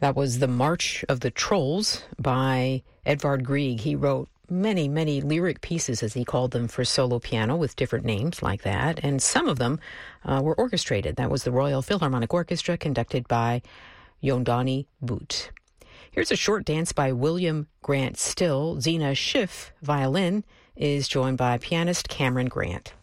That was The March of the Trolls by Edvard Grieg. He wrote many, many lyric pieces, as he called them, for solo piano with different names like that. And some of them were orchestrated. That was the Royal Philharmonic Orchestra, conducted by Yondani Boot. Here's a short dance by William Grant Still. Zena Schiff, violin, is joined by pianist Cameron Grant.